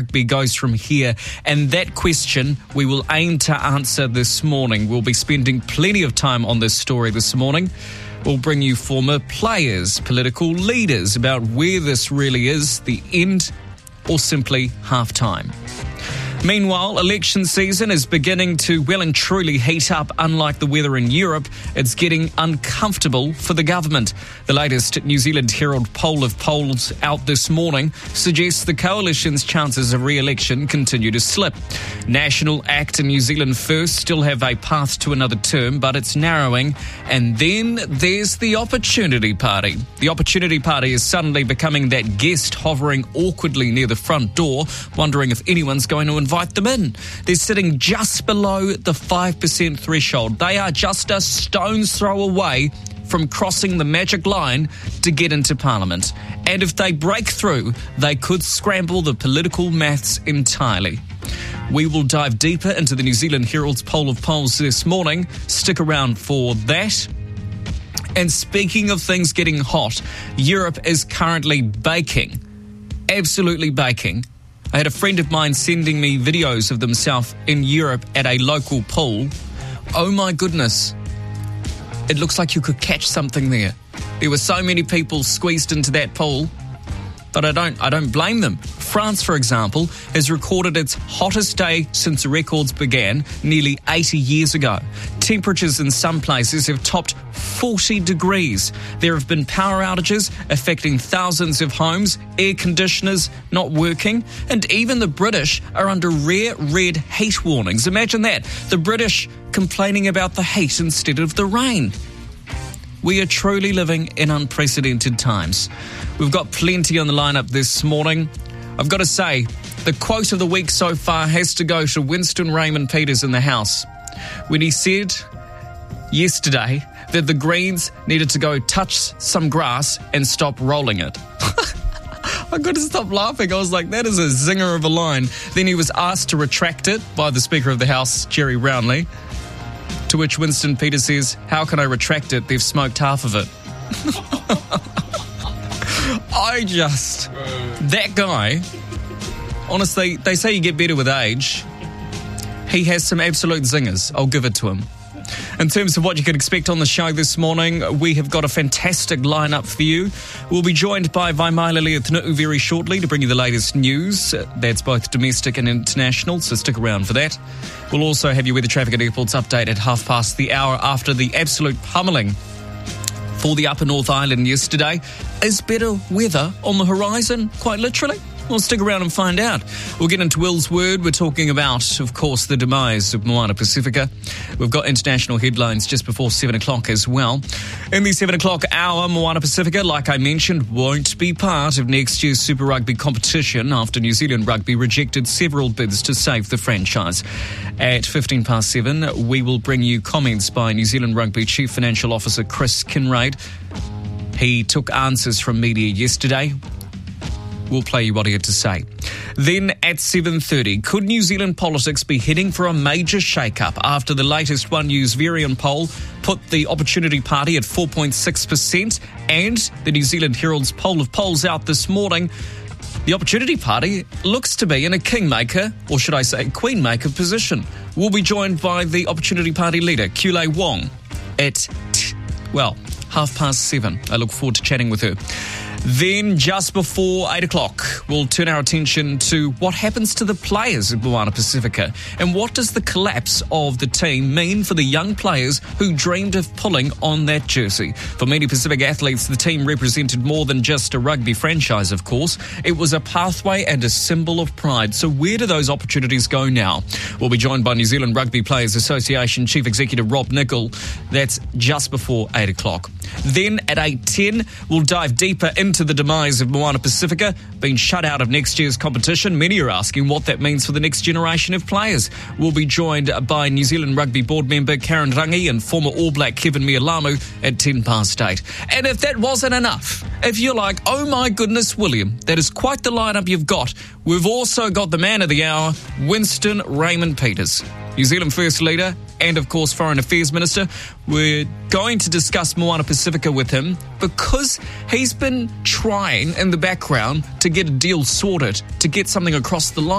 rugby goes from here? And that question we will aim to answer this morning. We'll be spending plenty of time on this story this morning. We'll bring you former players, political leaders about where this really is, the end or simply half-time. Meanwhile, election season is beginning to well and truly heat up. Unlike the weather in Europe, it's getting uncomfortable for the government. The latest New Zealand Herald poll of polls out this morning suggests the coalition's chances of re-election continue to slip. National ACT and New Zealand First still have a path to another term, but it's narrowing. And then there's the Opportunity Party. The Opportunity Party is suddenly becoming that guest hovering awkwardly near the front door, wondering if anyone's going to invite them in. They're sitting just below the 5% threshold. They are just a stone's throw away from crossing the magic line to get into Parliament. And if they break through, they could scramble the political maths entirely. We will dive deeper into the New Zealand Herald's poll of polls this morning. Stick around for that. And speaking of things getting hot, Europe is currently baking. Absolutely baking. I had a friend of mine sending me videos of themselves in Europe at a local pool. Oh my goodness. It looks like you could catch something there. There were so many people squeezed into that pool, but I don't blame them. France, for example, has recorded its hottest day since the records began nearly 80 years ago. Temperatures in some places have topped 40 degrees. There have been power outages affecting thousands of homes, air conditioners not working, and even the British are under rare red heat warnings. Imagine that. The British complaining about the heat instead of the rain. We are truly living in unprecedented times. We've got plenty on the lineup this morning. I've got to say, the quote of the week so far has to go to Winston Raymond Peters in the House when he said yesterday that the Greens needed to go touch some grass and stop rolling it. I got to stop laughing. I was like, that is a zinger of a line. Then he was asked to retract it by the Speaker of the House, Jerry Brownlee, to which Winston Peters says, how can I retract it? They've smoked half of it. That guy, honestly, they say you get better with age. He has some absolute zingers. I'll give it to him. In terms of what you can expect on the show this morning, we have got a fantastic lineup for you. We'll be joined by Vaimaila Leothnu'u very shortly to bring you the latest news. That's both domestic and international, so stick around for that. We'll also have your weather, traffic and airports update at 1:30 after the absolute pummelling for the Upper North Island yesterday. Is better weather on the horizon, quite literally? We'll stick around and find out. We'll get into Will's Word. We're talking about, of course, the demise of Moana Pacifica. We've got international headlines just before 7 o'clock as well. In the 7 o'clock hour, Moana Pacifica, like I mentioned, won't be part of next year's Super Rugby competition after New Zealand Rugby rejected several bids to save the franchise. At 7:15, we will bring you comments by New Zealand Rugby Chief Financial Officer Chris Kinraid. He took answers from media yesterday. We'll play you what he had to say. Then at 7:30, could New Zealand politics be heading for a major shake-up after the latest One News Varian poll put the Opportunity Party at 4.6% and the New Zealand Herald's poll of polls out this morning? The Opportunity Party looks to be in a kingmaker, or should I say queenmaker position. We'll be joined by the Opportunity Party leader, Kulei Wong, at, 7:30. I look forward to chatting with her. Then, just before 8 o'clock, we'll turn our attention to what happens to the players of Moana Pacifica and what does the collapse of the team mean for the young players who dreamed of pulling on that jersey. For many Pacific athletes, the team represented more than just a rugby franchise, of course. It was a pathway and a symbol of pride. So where do those opportunities go now? We'll be joined by New Zealand Rugby Players Association Chief Executive Rob Nichol. That's just before 8 o'clock. Then at 8:10, we'll dive deeper into the demise of Moana Pacifica, being shut out of next year's competition. Many are asking what that means for the next generation of players. We'll be joined by New Zealand Rugby board member Karen Rangi and former All Black Kevin Mialamu at 8:10. And if that wasn't enough, if you're like, oh my goodness, William, that is quite the lineup you've got, we've also got the man of the hour, Winston Raymond Peters. New Zealand First Leader and, of course, Foreign Affairs Minister. We're going to discuss Moana Pacifica with him because he's been trying in the background to get a deal sorted, to get something across the line.